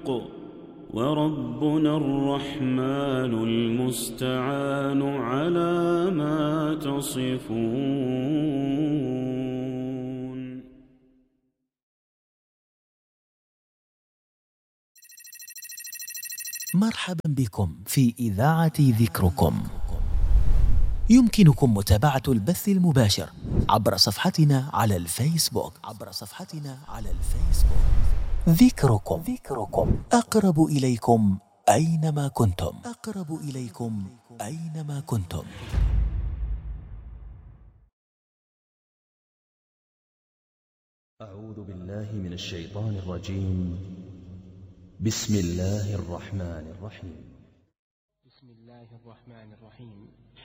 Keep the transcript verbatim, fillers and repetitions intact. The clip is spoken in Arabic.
وربنا الرحمن المستعان على ما تصفون. مرحبا بكم في إذاعة ذكركم. يمكنكم متابعة البث المباشر عبر صفحتنا على الفيسبوك عبر صفحتنا على الفيسبوك ذكركم. ذكركم أقرب إليكم أينما كنتم. أقرب إليكم أينما كنتم. أعوذ بالله من الشيطان الرجيم. بسم الله الرحمن الرحيم. بسم الله الرحمن الرحيم.